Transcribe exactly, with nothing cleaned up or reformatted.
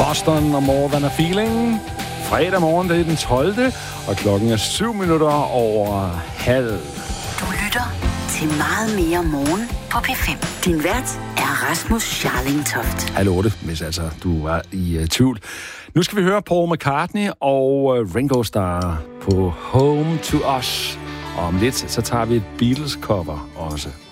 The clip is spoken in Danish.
Boston og More Than a Feeling. Fredag morgen, det er den tolvte og klokken er syv minutter over halv. Du lytter til Meget mere morgen på P fem. Din vært er Rasmus Scharling-Toft. Halv otte, hvis altså du var i uh, tvivl. Nu skal vi høre Paul McCartney og uh, Ringo Starr på Home to Us. Og om lidt, så tager vi et Beatles-cover også.